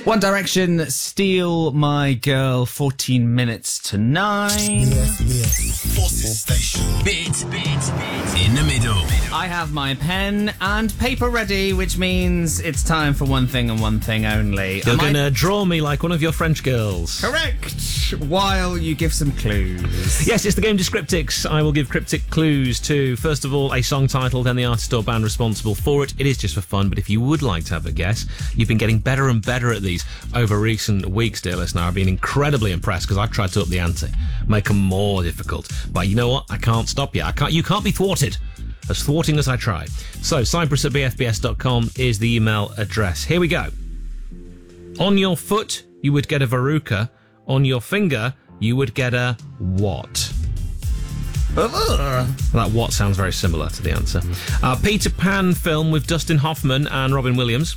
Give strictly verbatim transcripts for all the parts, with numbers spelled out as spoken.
One Direction, Steal My Girl, fourteen minutes to nine. Forces Station. Bit, bit, bit. In the middle. I have my pen and paper ready, which means it's time for one thing and one thing only. You're Am going I- to draw me like one of your French girls. Correct! While you give some clues. Yes, it's the game Descriptics. I will give cryptic clues to, first of all, a song title, then the artist or band responsible for it. It is just for fun, but if you would like to have a guess, you've been getting better and better at these over recent weeks, dear listener. I've been incredibly impressed because I've tried to up the ante, make them more difficult. But you know what? I can't stop you. I can't. You can't be thwarted. As thwarting as I try. So, cyprus at b f b s dot com is the email address. Here we go. On your foot, you would get a verruca. On your finger, you would get a what? That what sounds very similar to the answer. Uh, Peter Pan film with Dustin Hoffman and Robin Williams.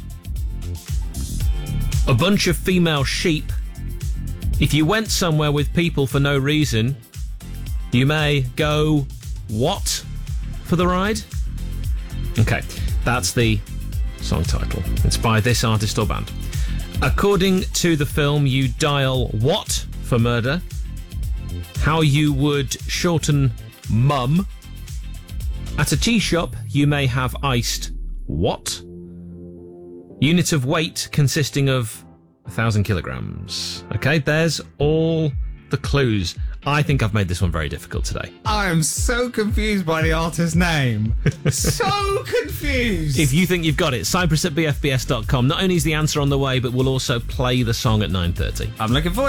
A bunch of female sheep. If you went somewhere with people for no reason, you may go what for the ride? Okay, that's the song title. It's by this artist or band. According to the film, you dial what for murder? How you would shorten mum? At a tea shop, you may have iced what? Unit of weight consisting of a thousand kilograms. Okay, there's all the clues. I think I've made this one very difficult today. I am so confused by the artist's name. So confused. If you think you've got it, cyprus at b f b s dot com. Not only is the answer on the way, but we'll also play the song at nine thirty. I'm looking forward